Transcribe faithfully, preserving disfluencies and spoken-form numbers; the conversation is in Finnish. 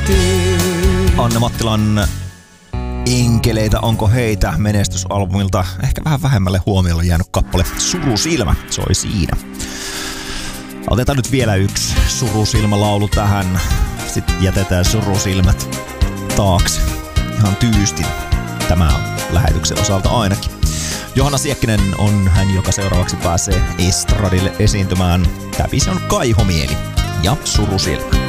Anne Mattilan Enkeleitä, onko heitä menestysalbumilta ehkä vähän vähemmälle huomiolle jäänyt kappale Surusilmä soi siinä. Otetaan nyt vielä yksi Surusilmä-laulu tähän. Sitten jätetään Surusilmät taakse ihan tyystin tämän lähetyksen osalta ainakin. Johanna Siekkinen on hän, joka seuraavaksi pääsee estradille esiintymään. Tämä biisi on Kaihomieli ja Surusilmä.